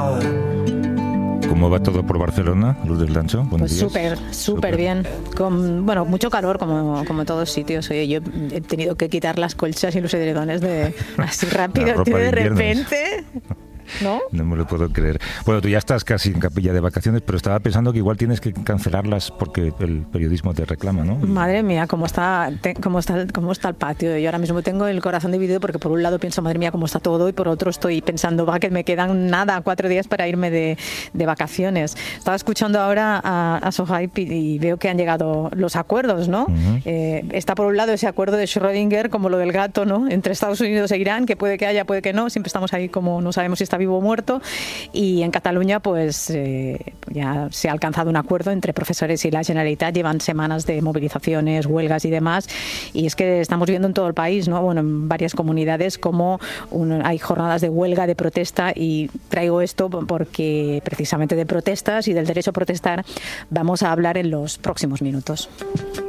¿Cómo va todo por Barcelona, Luz del Dancho? Pues súper bien. Con, bueno, mucho calor como en todos sitios. Oye, yo he tenido que quitar las colchas y los edredones así rápido, de repente. ¿No? No me lo puedo creer. Bueno, tú ya estás casi en capilla de vacaciones, pero estaba pensando que igual tienes que cancelarlas porque el periodismo te reclama, ¿no? Madre mía, cómo está el patio. Yo ahora mismo tengo el corazón dividido porque por un lado pienso, madre mía, cómo está todo, y por otro estoy pensando, que me quedan 4 días para irme de vacaciones. Estaba escuchando ahora a Sohaib y veo que han llegado los acuerdos, ¿no? Uh-huh. Está por un lado ese acuerdo de Schrödinger, como lo del gato, ¿no? Entre Estados Unidos e Irán, que puede que haya, puede que no. Siempre estamos ahí como no sabemos si está vivo o muerto, y en Cataluña pues ya se ha alcanzado un acuerdo entre profesores y la Generalitat. Llevan semanas de movilizaciones, huelgas y demás, y es que estamos viendo en todo el país, ¿no? Bueno, en varias comunidades como hay jornadas de huelga, de protesta, y traigo esto porque precisamente de protestas y del derecho a protestar vamos a hablar en los próximos minutos.